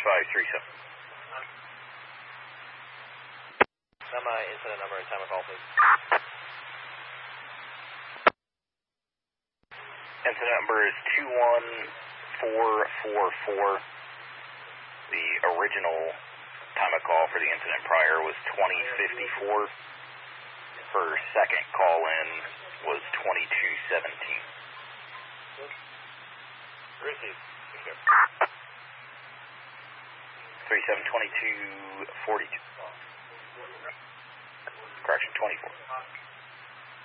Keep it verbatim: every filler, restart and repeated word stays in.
five three seven. Semi incident number and time of call, please. Incident number is two one four four four. The original time of call for the incident prior was twenty fifty-four. Her second call in was twenty-two seventeen. Receive. three seven twenty-two forty-two. Correction, twenty-four.